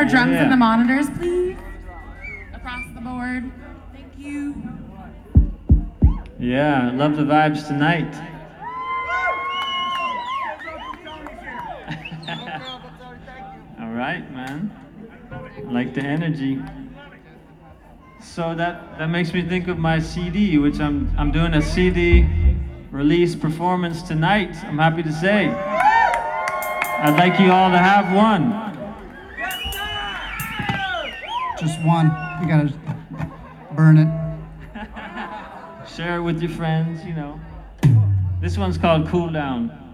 more drums Yeah. in the monitors, please. Across the board. Thank you. Yeah, love the vibes tonight. All right, man. I like the energy. So that makes me think of my CD, which I'm doing a CD release performance tonight. I'm happy to say. I'd like you all to have one. Just one. You gotta burn it. Share it with your friends, you know. This one's called Cool Down.